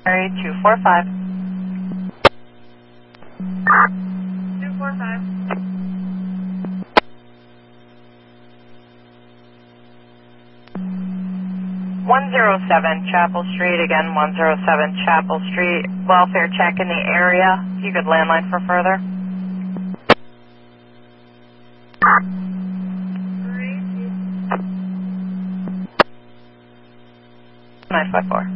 Area 245. 245. 107 Chapel Street, again 107 Chapel Street. Welfare check in the area. If you could landline for further. 954.